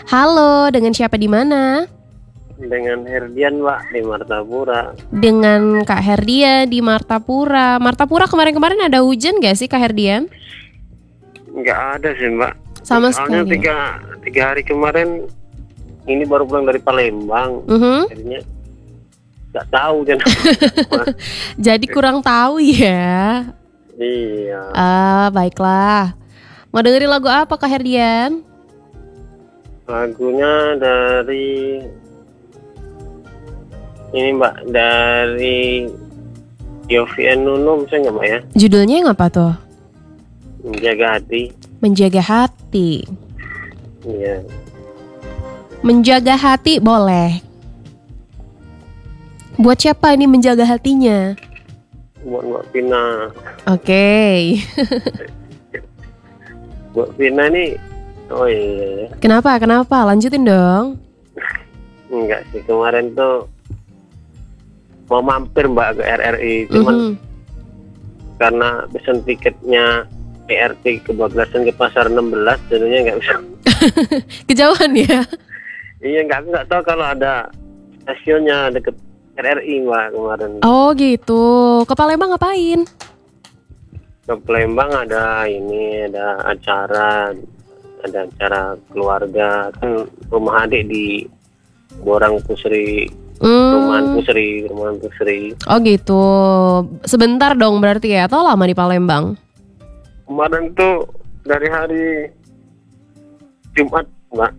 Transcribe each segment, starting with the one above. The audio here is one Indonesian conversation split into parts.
Halo, dengan siapa di mana? Dengan Herdian, Mbak, di Martapura. Dengan Kak Herdian di Martapura. Martapura kemarin-kemarin ada hujan gak sih Kak Herdian? Nggak ada sih, Mbak. Sama Soalnya sekali. tiga hari kemarin ini baru pulang dari Palembang. Jadinya nggak tahu dan Jadi kurang tahu ya. iya. Baiklah. Mau dengerin lagu apa Kak Herdian? Lagunya dari ini, Mbak, dari Yofi and Nuno, bisa nggak, Mbak, ya? Judulnya yang apa tuh? Menjaga hati. Menjaga hati. Iya. Menjaga hati boleh. Buat siapa ini menjaga hatinya? Buat Mbak Vina. Oke. Buat Vina nih. Oh iya. Kenapa? Lanjutin dong. Enggak sih, kemarin tuh mau mampir, Mbak, ke RRI, cuman karena pesan tiketnya ERT kebablasan ke pasar 16, jadinya nggak bisa. Kejauhan ya? Iya, nggak tahu kalau ada stasiunnya deket RRI, Mbak, kemarin. Oh gitu. Ke Palembang ngapain? Ke Palembang ada acara keluarga, kan rumah adik di Borang Pusri. Rumahan Pusri. Oh gitu. Sebentar dong berarti ya, atau lama di Palembang? Kemarin tuh dari hari Jumat, Mbak.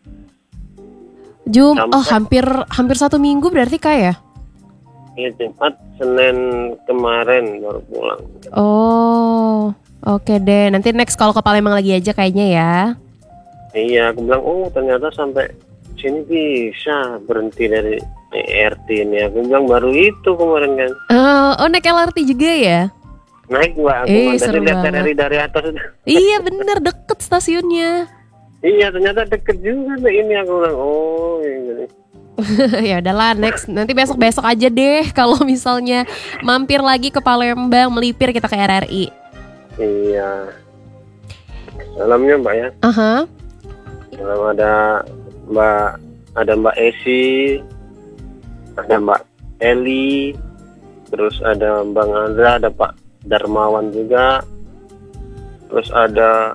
Hampir 1 minggu berarti Kak ya? Iya, Jumat, Senin kemarin baru pulang. Oh, oke deh. Nanti next kalau ke Palembang lagi aja kayaknya ya. Iya, aku bilang, ternyata sampai sini bisa berhenti dari ERT ini. Aku bilang baru itu kemarin kan. Oh, naik LRT juga ya? Naik, Mbak, aku seru lihat banget. dari atas. Iya bener, deket stasiunnya. Iya, ternyata deket juga ini. Aku bilang, ini. Ya udahlah, next nanti besok aja deh kalau misalnya mampir lagi ke Palembang, melipir kita ke RRI. Iya. Salamnya, Mbak, ya. Salam ada Mbak Esi, ada Mbak Eli, terus ada Bang Andra, ada Pak Darmawan juga, terus ada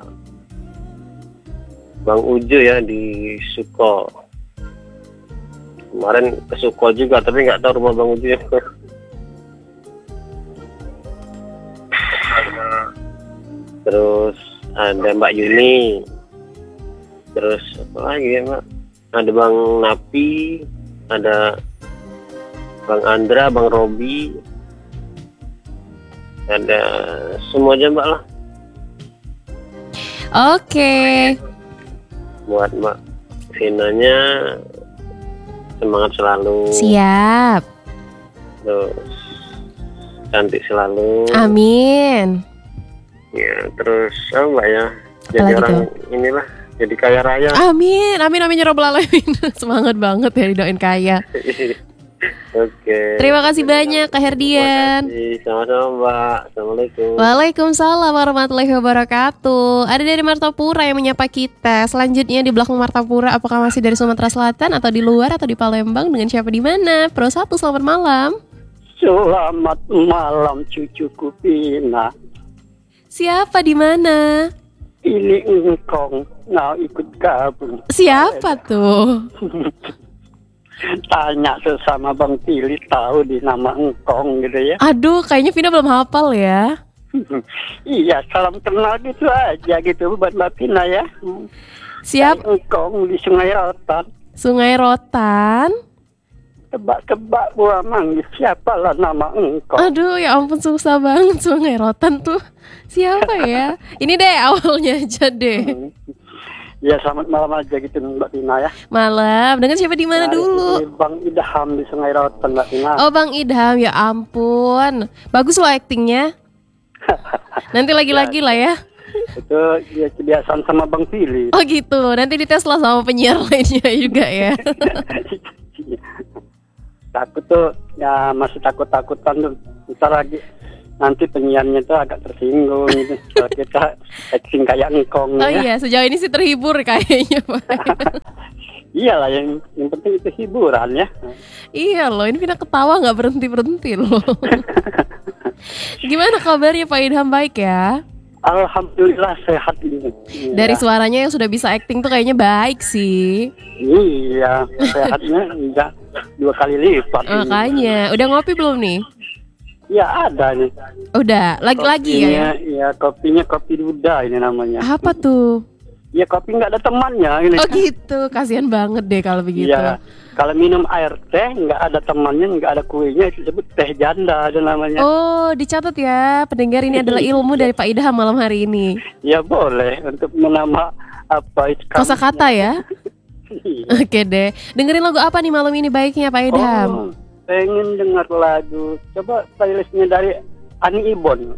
Bang Ujo ya di Suko. Kemarin ke Suko juga, tapi nggak tahu rumah Bang Ujo ya. Terus ada Mbak Yuni, terus apa lagi ya, Mbak? Ada Bang Napi, ada Bang Andra, Bang Robi, ada semua aja, Mbak, lah. Oke. Buat Mbak Vinanya semangat selalu. Siap. Terus cantik selalu. Amin. Ya, terus Mbak ya, jadi Apalagi orang tuh? inilah, jadi kaya raya. Amin ya Rabbal Alamin. Semangat banget ya didoain kaya. Oke. Terima kasih banyak Kak Herdian. Terima kasih. Sama-sama, Mbak. Assalamualaikum. Waalaikumsalam warahmatullahi wabarakatuh. Ada dari Martapura yang menyapa kita. Selanjutnya di belakang Martapura, apakah masih dari Sumatera Selatan atau di luar atau di Palembang? Dengan siapa di mana? Pro 1, selamat malam. Selamat malam cucuku Pina. Siapa di mana? Ini engkong mau ikut gabung. Siapa tuh? Tanya sesama Bang Pili tahu di nama engkong gitu ya. Aduh, kayaknya Vina belum hafal ya. Iya, salam kenal gitu aja gitu buat Mbak Pina ya. Siap. Engkong di Sungai Rotan. Sungai Rotan. Tebak-tebak buah manggis, siapalah nama engkong. Aduh, ya ampun susah banget Sungai Rotan tuh. Siapa ya? Ini deh awalnya aja deh. Ya, selamat malam aja gitu Mbak Pina ya. Malam. Dengan siapa di mana dulu? Ini Bang Idham di Sungai Rotan Mbak Pina. Oh, Bang Idham, ya ampun. Bagus loh aktingnya. Nanti lagi-lagi lah ya. Itu ya kebiasaan sama Bang Pili. Oh gitu. Nanti dites lah sama penyiar lainnya juga ya. Takut tuh ya, masih takut-takutan tuh. Ntar lagi nanti penyiarnya tuh agak tersinggung gitu. Kalau kita acting kayak engkong. Oh iya, sejauh ini sih terhibur kayaknya Pak. Iyalah yang penting itu hiburan ya. Iya loh, ini Vina ketawa nggak berhenti loh. Gimana kabarnya Pak Idham, baik ya? Alhamdulillah sehat ini. Dari Iya. suaranya yang sudah bisa acting tuh kayaknya baik sih. Iya, sehatnya enggak 2 kali lipat. ini. Makanya, udah ngopi belum nih? Ya ada nih. Udah, lagi-lagi ya? Iya, kopinya kopi duda ini namanya. Apa tuh? Iya, kopi nggak ada temannya ini. Oh gitu, kasihan banget deh kalau begitu. Iya, kalau minum air teh nggak ada temannya, nggak ada kuenya, itu disebut teh janda ada namanya. Oh, dicatat ya, pendengar, ini adalah ilmu dari Pak Idham malam hari ini. Ya boleh untuk menambah apa itu. Kosakata ya? Iya. Oke deh, dengerin lagu apa nih malam ini baiknya Pak Idham? Oh, pengen dengar lagu. Coba playlistnya dari Ani Ibon.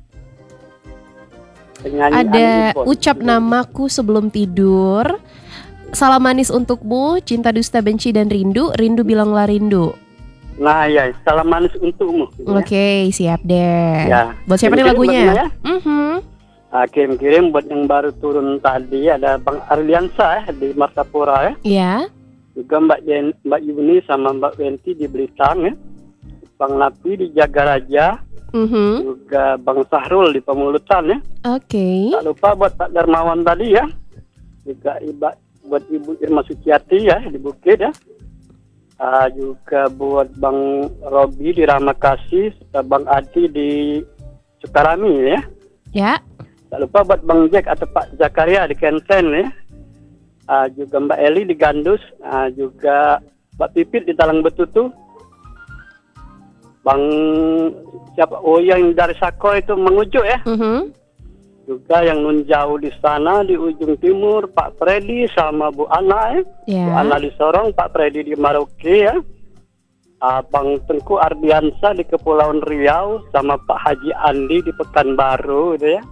Penyanyi Ani Ada Ibon. Ucap Namaku Sebelum Tidur, Salam Manis Untukmu, Cinta Dusta Benci dan Rindu, Rindu Bilanglah Rindu. Nah ya, salam manis untukmu. Oke, siap deh. Ya. Buat siapa nih Kirim-kirim lagunya? lagunya ya. Mhm. Kirim-kirim buat yang baru turun tadi ada Bang Arliansa di Martapura ya. Ya. Juga Mbak Yuni sama Mbak Wenti di Blitar ya. Bang Napi di Jagaraja. Mhm. Juga Bang Sahrul di Pemulutan ya. Oke. Tak lupa buat Pak Darmawan tadi ya. Juga buat Ibu Irma Suciati ya di Bukit ya. Juga buat Bang Robi di Ramakasih, serta Bang Adi di Sukarami ya. Ya. Tak lupa buat Bang Jack atau Pak Zakaria di Kenten ya. Juga Mbak Eli di Gandus, juga Mbak Pipit di Talang Betutu. Bang siapa? Oh yang dari Sako itu mengujuk ya. Mhm. Juga yang nun jauh di sana di ujung timur Pak Freddy sama Bu Ana ya. Bu Ana Ya. di Sorong, Pak Freddy di Maroke ya. Bang Tengku Ardiansa di Kepulauan Riau sama Pak Haji Andi di Pekanbaru gitu ya.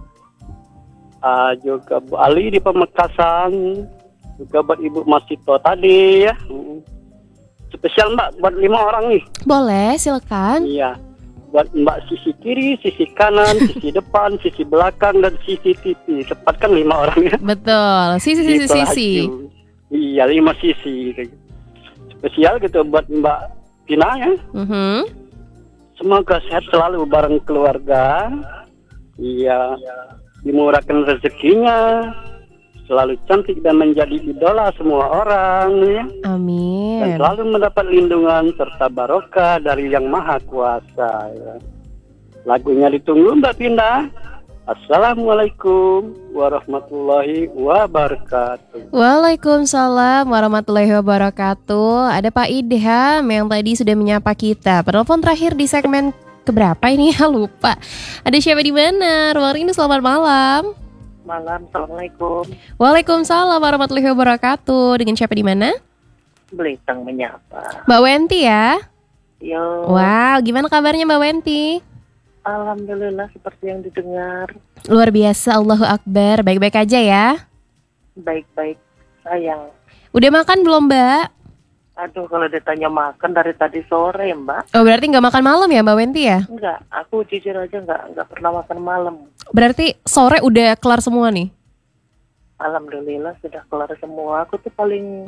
Juga Bu Ali di Pamekasan, juga buat Ibu Masito tadi ya. Spesial Mbak buat 5 orang nih. Boleh, silakan. Iya. Buat Mbak sisi kiri, sisi kanan, sisi depan, sisi belakang dan sisi TV. Tepat kan 5 orang ya. Betul. Sisi. Pelaju. Iya, 5 sisi. Spesial gitu buat Mbak Tina ya. Mhm. Semoga sehat selalu bareng keluarga. Iya. Dimurahkan rezekinya. Selalu cantik dan menjadi idola semua orang ya. Dan Amin. selalu mendapat lindungan serta barokah dari Yang Maha Kuasa ya. Lagunya ditunggu Mbak Pinda. Assalamualaikum warahmatullahi wabarakatuh. Waalaikumsalam warahmatullahi wabarakatuh. Ada Pak Idham yang tadi sudah menyapa kita. Penelpon terakhir di segmen keberapa ini ya, lupa. Ada siapa di mana? Ruang ini selamat malam. Malam, assalamualaikum. Waalaikumsalam warahmatullahi wabarakatuh. Dengan siapa di mana? Belitang menyapa. Mbak Wenti ya. Yo, Wow, gimana kabarnya Mbak Wenti? alhamdulillah seperti yang didengar. Luar biasa, Allahu Akbar. Baik-baik aja ya. Baik-baik, sayang. Udah makan belum Mbak? Aduh, kalau ditanya makan dari tadi sore, Mbak. Oh berarti nggak makan malam ya Mbak Wenti ya? Enggak, aku jujur aja enggak pernah makan malam. Berarti sore udah kelar semua nih? Alhamdulillah sudah kelar semua. Aku tuh paling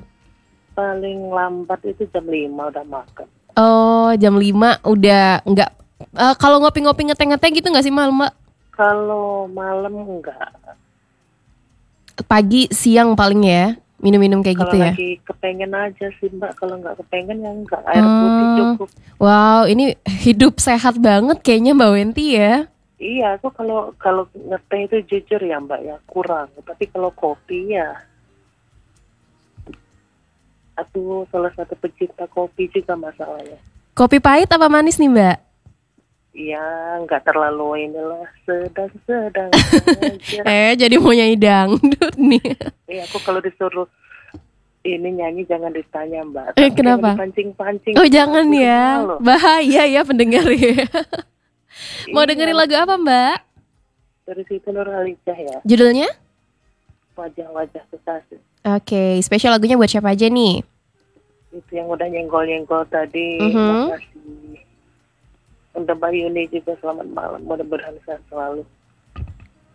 lambat itu jam 5 udah makan. Oh jam 5 udah nggak. Kalau ngopi-ngopi ngeteh-ngeteh gitu nggak sih malam Mbak? Kalau malam enggak. Pagi, siang paling ya? Minum-minum kayak Kalau gitu ya? lagi kepengen aja sih, Mbak. Kalau enggak kepengen ya enggak. Air putih cukup. Wow, ini hidup sehat banget kayaknya Mbak Wenti ya. Iya, aku kalau ngeteh itu jujur ya Mbak ya kurang. Tapi kalau kopi ya, aku salah satu pecinta kopi juga masalahnya. Kopi pahit apa manis nih Mbak? Ya nggak terlalu inilah, sedang-sedang aja. Jadi mau nyanyi dangdut nih. Aku kalau disuruh ini nyanyi jangan ditanya Mbak. Kenapa? Jangan dipancing-pancing. Oh jangan Aku ya, malu. bahaya ya pendengar ya. Mau dengerin lagu apa Mbak? Dari situ Nurhaliza ya, Judulnya? wajah-wajah kekasih. Oke, spesial lagunya buat siapa aja nih? Itu yang udah nyenggol-nyenggol tadi. Mhm. Makasih. Untuk Mbak Yuni juga selamat malam. Mudah-mudahan sehat selalu.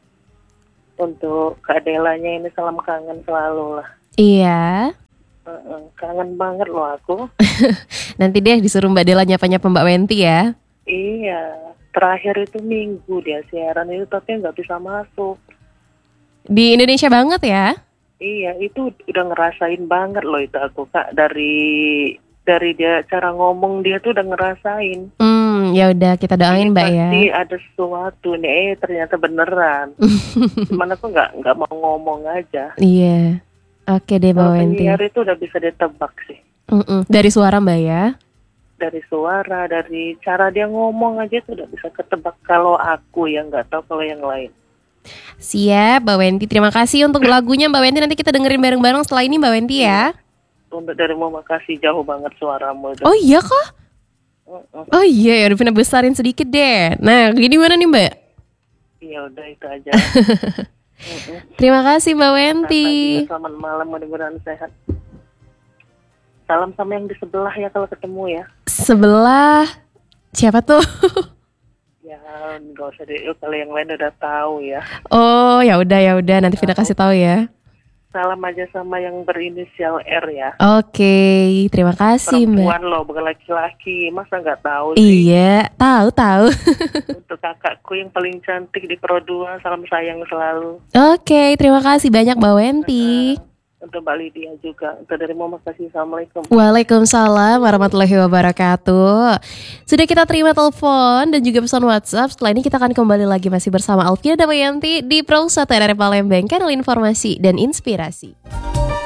Untuk Kak Delanya ini salam kangen selalu lah. Iya. kangen banget loh aku. Nanti deh disuruh Mbak Dela nyapa-nyapa Mbak Wenti ya. Iya, terakhir itu Minggu dia siaran itu tapi nggak bisa masuk. Di Indonesia banget ya. Iya, itu udah ngerasain banget loh itu aku Kak, dari dia cara ngomong dia tuh udah ngerasain. Ya udah kita doain Mbak ya. Pasti ada sesuatu nih, ternyata beneran. Cuman aku nggak mau ngomong aja. Iya. Oke deh Mbak Kalau Wenti. penyiar itu udah bisa ditebak sih. Dari suara Mbak ya. Dari suara, dari cara dia ngomong aja tuh udah bisa ketebak. Kalau aku yang nggak tahu kalau yang lain. Siap Mbak Wenti. Terima kasih untuk lagunya Mbak Wenti. Nanti kita dengerin bareng-bareng setelah ini Mbak Wenti ya. Untuk dari Mama Kasih jauh banget suaramu itu. Oh iya kah? Oh iya ya udah pernah besarin sedikit deh. Nah gini mana nih Mbak? Ya udah itu aja. Terima kasih Mbak Wenti. Selamat malam, mudah-mudahan sehat. Salam sama yang di sebelah ya kalau ketemu ya. Sebelah siapa tuh? Ya nggak usah deh, kalau yang lain udah tahu ya. Oh ya udah nanti Vina kasih tahu ya. Salam aja sama yang berinisial R ya. Oke, terima kasih Mbak. Perempuan loh, bukan laki-laki. Masa nggak tahu sih? Iya, tahu. Untuk kakakku yang paling cantik di Pro 2, salam sayang selalu. Oke, terima kasih banyak Mbak Wenti. Untuk Mbak Lydia juga. Untuk dari Mama Kasih, assalamualaikum. Waalaikumsalam warahmatullahi wabarakatuh. Sudah kita terima telepon dan juga pesan WhatsApp. Setelah ini kita akan kembali lagi masih bersama Alvina Damayanti di Pro 1 RRI Palembang, kanal informasi dan inspirasi.